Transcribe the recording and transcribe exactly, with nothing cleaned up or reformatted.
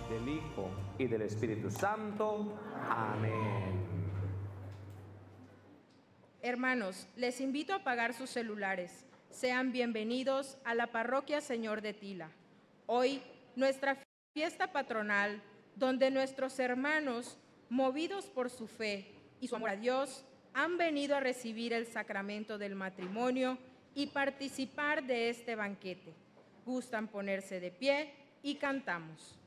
del Hijo y del Espíritu Santo. Amén. Hermanos, les invito a apagar sus celulares. Sean bienvenidos a la Parroquia Señor de Tila. Hoy, nuestra fiesta patronal, donde nuestros hermanos, movidos por su fe y su amor a Dios, han venido a recibir el sacramento del matrimonio y participar de este banquete. Gustan ponerse de pie y cantamos.